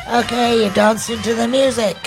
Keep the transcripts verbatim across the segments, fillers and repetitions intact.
Okay, you're dancing to the music.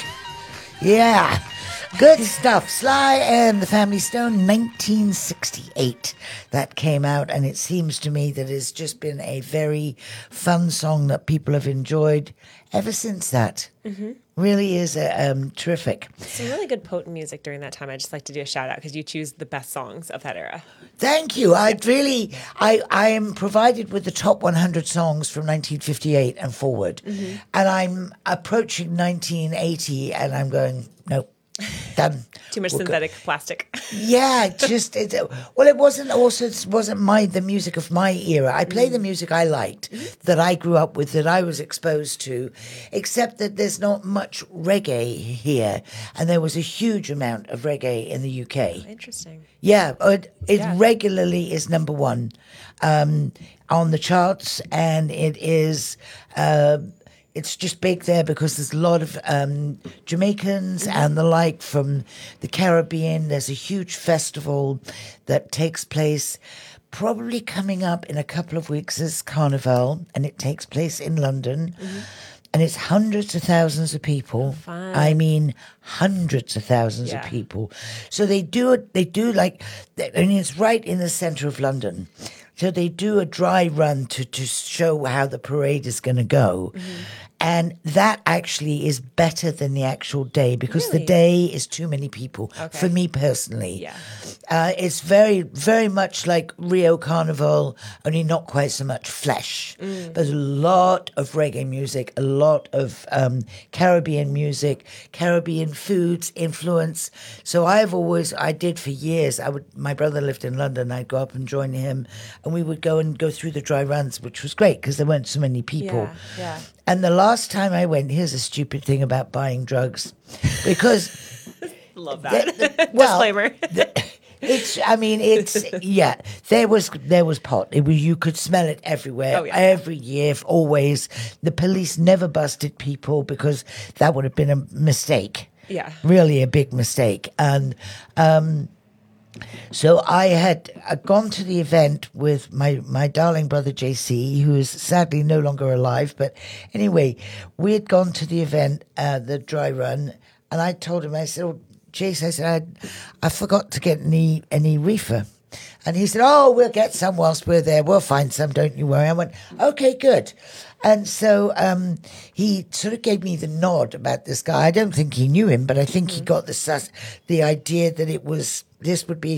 Yeah. Good stuff. Sly and the Family Stone, nineteen sixty-eight. That came out, and it seems to me that it's just been a very fun song that people have enjoyed ever since that. Mm-hmm. Really is uh, um, terrific. Some really good potent music during that time. I'd just like to do a shout out because you choose the best songs of that era. Thank you. I really, I, I am provided with the top one hundred songs from nineteen fifty-eight and forward. Mm-hmm. And I'm approaching nineteen eighty and I'm going, nope. Done. Too much We're synthetic go- plastic. Yeah, just it, well, it wasn't also it wasn't my the music of my era. I play mm. the music I liked, mm-hmm. that I grew up with, that I was exposed to, except that there's not much reggae here, and there was a huge amount of reggae in the U K. Oh, interesting. Yeah, it, it yeah. regularly is number one um, on the charts, and it is. Uh, It's just big there because there's a lot of um, Jamaicans mm-hmm. and the like from the Caribbean. There's a huge festival that takes place probably coming up in a couple of weeks as Carnival, and it takes place in London. Mm-hmm. And it's hundreds of thousands of people. Fun. I mean, hundreds of thousands yeah. of people. So they do it. They do like, I mean, it's right in the centre of London. So they do a dry run to, to show how the parade is going to go. Mm-hmm. And that actually is better than the actual day because really? the day is too many people, okay. for me personally. Yeah. Uh, it's very, very much like Rio Carnival, only not quite so much flesh. Mm. There's a lot of reggae music, a lot of um, Caribbean music, Caribbean foods influence. So I've always, I did for years, I would. My brother lived in London, I'd go up and join him, and we would go and go through the dry runs, which was great because there weren't so many people. Yeah, yeah. And the last time I went, here's a stupid thing about buying drugs, because love that the, the, well, disclaimer. the, it's, I mean, it's yeah. There was there was pot. It was, you could smell it everywhere, oh, yeah. every year, always. The police never busted people because that would have been a mistake. Yeah, really a big mistake. And um, so I had uh, gone to the event with my, my darling brother J C, who is sadly no longer alive. But anyway, we had gone to the event, uh, the dry run, and I told him, I said, oh, J C, I said, I, I forgot to get any, any reefer. And he said, oh, we'll get some whilst we're there. We'll find some, don't you worry. I went, okay, good. And so um, he sort of gave me the nod about this guy. I don't think he knew him, but I think mm-hmm. he got the, the idea that it was, this would be